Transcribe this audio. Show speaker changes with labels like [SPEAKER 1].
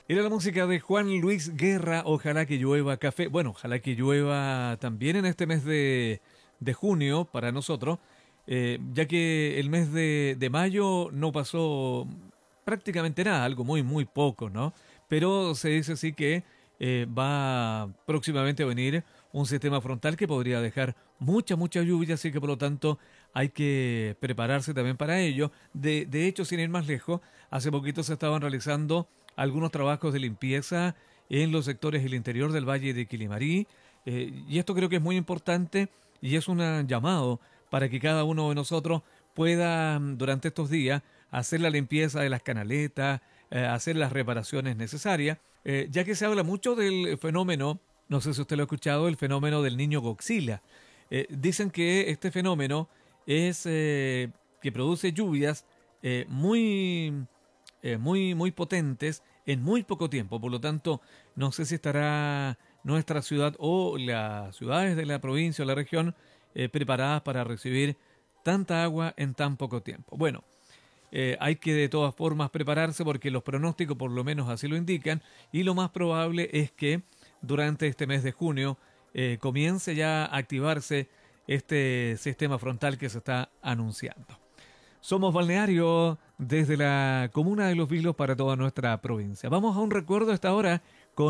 [SPEAKER 1] Era la música de Juan Luis Guerra, Ojalá que llueva café. Bueno, ojalá que llueva también en este mes de junio para nosotros, ya que el mes de mayo no pasó prácticamente nada, algo muy, muy poco, ¿no? Pero se dice así que va próximamente a venir un sistema frontal que podría dejar mucha, mucha lluvia, así que por lo tanto hay que prepararse también para ello. De hecho, sin ir más lejos, hace poquito se estaban realizando algunos trabajos de limpieza en los sectores del interior del Valle de Quilimarí, y esto creo que es muy importante y es un llamado para que cada uno de nosotros pueda durante estos días hacer la limpieza de las canaletas, hacer las reparaciones necesarias, ya que se habla mucho del fenómeno, no sé si usted lo ha escuchado, el fenómeno del niño Godzilla. Dicen que este fenómeno es que produce lluvias muy potentes en muy poco tiempo. Por lo tanto, no sé si estará nuestra ciudad o las ciudades de la provincia o la región preparadas para recibir tanta agua en tan poco tiempo. Bueno, hay que de todas formas prepararse porque los pronósticos por lo menos así lo indican y lo más probable es que durante este mes de junio comience ya a activarse este sistema frontal que se está anunciando. Somos Balneario desde la comuna de Los Vilos para toda nuestra provincia. Vamos a un recuerdo a esta hora